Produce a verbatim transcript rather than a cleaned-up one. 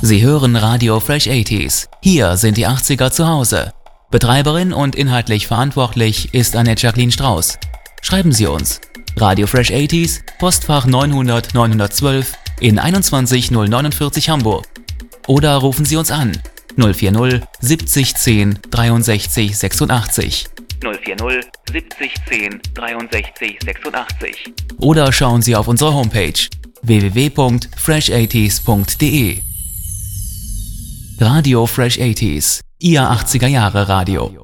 Sie hören Radio Fresh achtziger. Hier sind die achtziger zu Hause. Betreiberin und inhaltlich verantwortlich ist Annette Jacqueline Strauß. Schreiben Sie uns. Radio Fresh achtziger, Postfach neunhundert neunhundertzwölf in einundzwanzig null neunundvierzig Hamburg. Oder rufen Sie uns an null vier null siebzig zehn dreiundsechzig sechsundachtzig. null vier null siebzig zehn dreiundsechzig sechsundachtzig. Oder schauen Sie auf unsere Homepage w w w punkt fresh achtziger punkt d e. Radio Fresh achtziger, Ihr achtziger Jahre Radio.